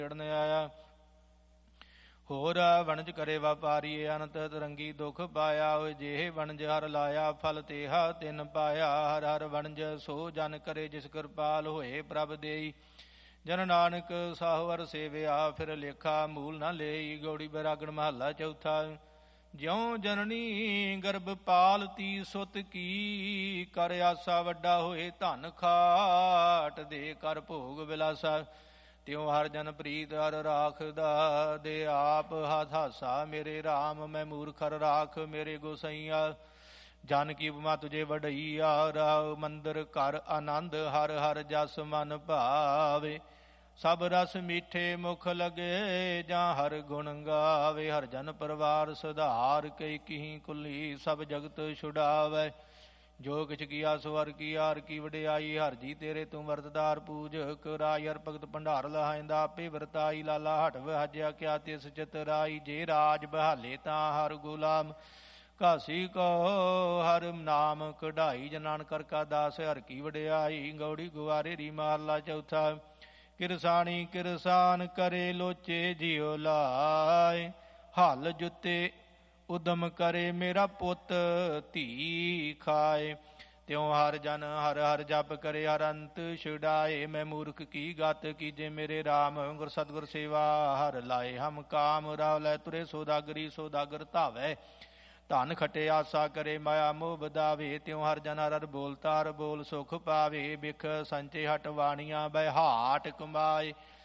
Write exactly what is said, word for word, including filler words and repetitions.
ਛੇੜਨ ਆਇਆ। ਹੋਰ ਵਣਜ ਕਰੇ ਵਪਾਰੀਏ ਅਨੰਤ ਤਰੰਗੀ ਦੁਖ ਪਾਇਆ। ਓਏ ਜਿਹੇ ਵਣਜ ਹਰ ਲਾਇਆ ਫਲ ਤੇਹਾ ਤਿਨ ਪਾਇਆ। ਹਰ ਹਰ ਵਣਜ ਸੋ ਜਨ ਕਰੇ ਜਿਸ ਕਿਰਪਾਲ ਹੋਏ ਪ੍ਰਭ ਦੇਈ। ਜਨ ਨਾਨਕ ਸਾਹਵਰ ਸੇਵਿਆ ਫਿਰ ਲੇਖਾ ਮੂਲ ਨਾ ਲਈ। ਗੌੜੀ ਬੈਰਾਗਣ ਮਹੱਲਾ ਚੌਥਾ। ਜਿਉ ਜਨਨੀ ਗਰਭ ਪਾਲਤੀ ਸੁਤ ਕੀ। ਕਰ ਆਸਾ ਵੱਡਾ ਹੋਏ ਧਨ ਖਾਟ ਦੇ ਕਰ ਭੋਗ ਵਿਲਾਸਾ। ਤਿਉ ਹਰ ਜਨ ਪ੍ਰੀਤ ਹਰ ਰਾਖਦਾ ਦੇ ਆਪ ਹੱਥ ਹਾਸਾ। ਮੇਰੇ ਰਾਮ ਮੈਂ ਮੂਰਖਰ ਰਾਖ ਮੇਰੇ ਗੋਸਈਆ। ਜਨ ਕੀ ਉਪਮਾ ਤੁਝੇ ਵਡਈਆ। ਰਾਉ ਮੰਦਰ ਘਰ ਆਨੰਦ ਹਰ ਹਰ ਜਸ ਮਨ ਭਾਵੇ। ਸਭ ਰਸ ਮੀਠੇ ਮੁਖ ਲਗੇ ਜਾਂ ਹਰ ਗੁਣ ਗਾਵੇ। ਹਰ ਜਨ ਪਰਿਵਾਰ ਸੁਧਾਰ ਕਈ ਕਿਹੀ ਕੁਲੀ ਸਭ ਜਗਤ ਛੁਡਾਵੇ। ਜੋ ਕਿਛ ਕੀਆ ਸੋ ਹਰ ਕੀ ਹਰ ਕੀ ਵਡਿਆਈ। ਹਰ ਜੀ ਤੇਰੇ ਤੂੰ ਵਰਤਦਾਰ ਪੂਜਕ ਰਾਈ। ਹਰ ਭਗਤ ਭੰਡਾਰ ਲਹਾਇਂਦਾ ਆਪੇ ਵਰਤਾਈ। ਲਾਲਾ ਹਟ ਵਹਾਜਿਆ ਕਿਆ ਤਿਸ ਚਤਰਾਈ। ਜੇ ਰਾਜ ਬਹਾਲੇ ਤਾਂ ਹਰ ਗੁਲਾਮ ਘਾਸੀ ਕੋ ਹਰ ਨਾਮ ਕਢਾਈ। ਜਨਾਨ ਕਰ ਕਾ ਦਾਸ ਹਰ ਕੀ ਵਡਿਆਈ। ਗੌੜੀ ਗੁਆਰੇ ਰੀ ਮਹੱਲਾ ਚੌਥਾ। ਕਿਰਸਾਣੀ ਕਿਰਸਾਨ ਕਰੇ ਲੋਚੇ ਜਿਉ ਲਾਏ। ਹਲ ਜੁੱਤੇ ਉਦਮ ਕਰੇ ਮੇਰਾ ਪੁੱਤ ਧੀ ਖਾਏ। ਤਿਉ ਹਰ ਜਨ ਹਰ ਹਰ ਜਪ ਕਰੇ ਹਰ ਅੰਤ ਛੁਡਾਏ। ਮੈਂ ਮੂਰਖ ਕੀ ਗਤ ਕੀਜੇ ਮੇਰੇ ਰਾਮ। ਗੁਰ ਸਤਿਗੁਰ ਸੇਵਾ ਹਰ ਲਾਏ। ਹਮ ਕਾਮ ਰਾਵ ਲੈ ਤੁਰੇ ਸੋਦਾਗਰੀ ਸੋਦਾਗਰ ਧਾਵੈ। ਧਨ ਖਟੇ ਆਸਾ ਕਰੇ ਮਾਇਆ ਮੋਹ ਵਧਾਵੇ। ਤਿਉ ਹਰ ਜਨ ਹਰ ਹਰ ਬੋਲ ਤਾਰ ਬੋਲ ਸੁਖ ਪਾਵੇ। ਬਿਖ ਸੰਚੇ ਹਟ ਵਾਣੀਆਂ ਬੈ ਹਾਟ ਕਮਾਏ।